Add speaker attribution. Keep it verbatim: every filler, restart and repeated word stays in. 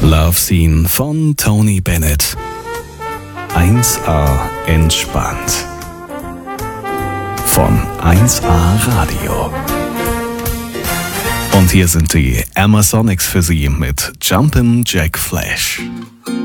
Speaker 1: Love Scene von Tony Bennett. eins A entspannt. Von eins A Radio. Und hier sind die Amazonics für Sie mit Jumpin' Jack Flash.